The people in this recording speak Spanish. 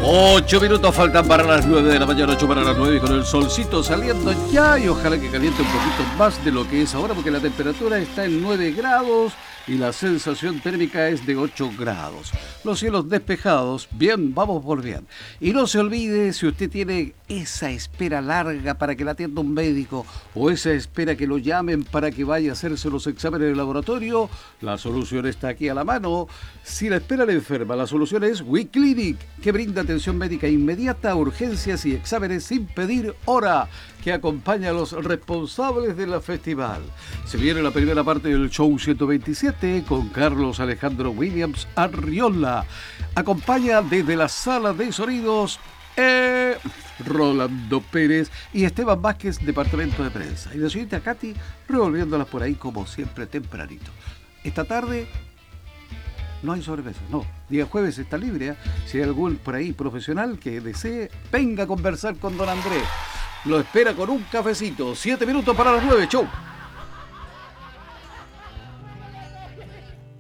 8 minutos faltan para las 9 de la mañana, 8 para las 9, con el solcito saliendo ya y ojalá que caliente un poquito más de lo que es ahora, porque la temperatura está en 9 grados y la sensación térmica es de 8 grados. Los cielos despejados, bien, vamos por bien. Y no se olvide, si usted tiene esa espera larga para que la atienda un médico o esa espera que lo llamen para que vaya a hacerse los exámenes de laboratorio, la solución está aquí a la mano. Si la espera le enferma, la solución es WeClinic, que brinda atención médica inmediata, urgencias y exámenes sin pedir hora, que acompaña a los responsables de la festival. Se viene la primera parte del show 127 con Carlos Alejandro Williams Arriola. Acompaña desde la sala de sonidos Rolando Pérez y Esteban Vázquez, departamento de prensa. Y la señorita Katy revolviéndolas por ahí como siempre tempranito. Esta tarde no hay sobremesa, no. Día jueves está libre, ¿eh? Si hay algún por ahí profesional que desee, venga a conversar con don Andrés. Lo espera con un cafecito. 7 minutos para las 9. Chau.